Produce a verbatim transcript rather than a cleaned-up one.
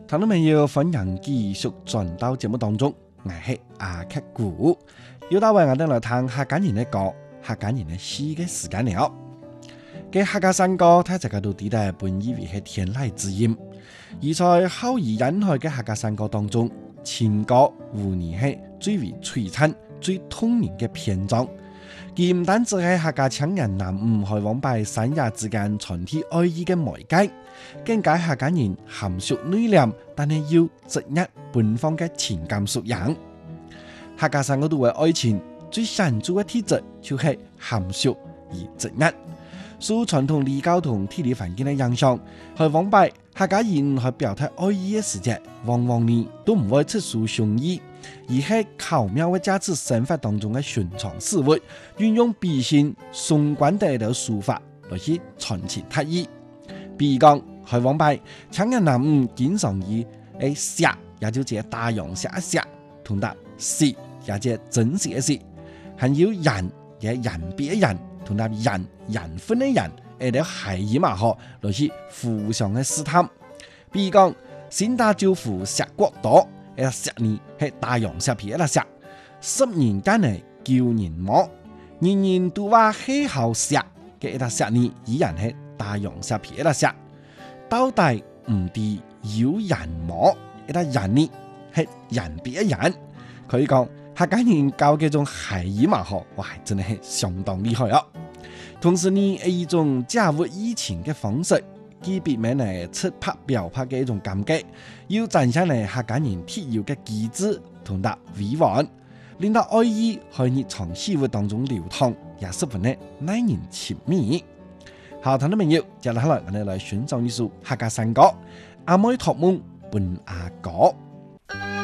聽眾朋友，歡迎繼續轉到節目當中，我係阿克古，要到為我哋來聽客家人嘅歌、客家人嘅詩嘅時間了。嘅客家山歌，睇大家都知道本以為係天籟之音，而在口而引海嘅客家山歌當中，情歌無疑係最為璀璨、最動人嘅篇章。佢唔單止係客家腔人南吳海往拜山野之間傳遞愛意嘅媒介，更加客家人含蓄內斂，但係要直一奔放嘅情感素養。客家山歌都為愛情最顯著嘅特質，就係含蓄而直一。受傳統禮教同地理環境嘅影響，去往拜客家人去表達愛意嘅時節，往往呢都唔會直抒胸臆，而係巧妙嘅加持生活當中嘅尋常事物，運用比興雙關嘅一條手法來去傳情達意。比如講去往拜腔人南吳經常以誒石，也就係大洋石一石，同搭舌，也就係真實嘅舌，還有人也人別嘅人。同埋人人分嘅人，誒條係以嘛嗬，來去互相嘅試探。比如講，先打招呼石國多，誒石呢係大洋石皮一粒石，十年間嚟叫人摸，人人都話係好石嘅一粒石呢，依然係大洋石皮一粒石。到底唔地有人摸，一粒人呢係人別一人，佢講。客家人教嘅種係以嘛嗬，哇，真係相當厲害啊！同時呢，係一種假物意情嘅方式，既避免嚟側拍表拍嘅一種感覺，要展現嚟客家人特有嘅機智同埋委婉，令到愛意喺日常生活當中流淌，也十分嘅耐人尋味。好，聽眾朋友，接落嚟我哋來欣賞一首客家山歌《阿妹託夢伴阿哥》。